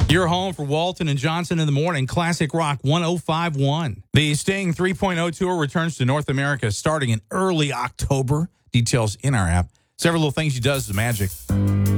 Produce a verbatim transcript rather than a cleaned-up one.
You're home for Walton and Johnson in the morning. Classic Rock one oh five point one. The Sting three point oh tour returns to North America starting in early October. Details in our app. Several little things he does is magic.